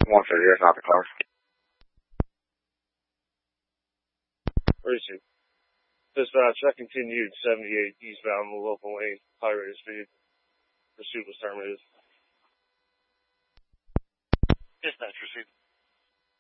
130, that's not the car. Where is he? Dispatch, I continued 78 eastbound the local lane, high rate of speed. Pursuit was terminated. Dispatch, proceed.